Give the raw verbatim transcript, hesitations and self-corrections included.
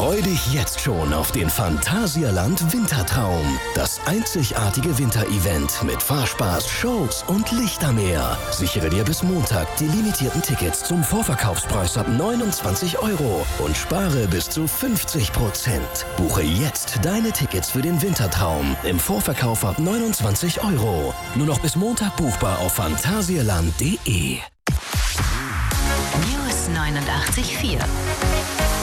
Freu dich jetzt schon auf den Phantasialand Wintertraum. Das einzigartige Winterevent mit Fahrspaß, Shows und Lichtermeer. Sichere dir bis Montag die limitierten Tickets zum Vorverkaufspreis ab neunundzwanzig Euro und spare bis zu fünfzig Prozent. Buche jetzt deine Tickets für den Wintertraum im Vorverkauf ab neunundzwanzig Euro. Nur noch bis Montag buchbar auf phantasialand punkt de. News neunundachtzig Komma vier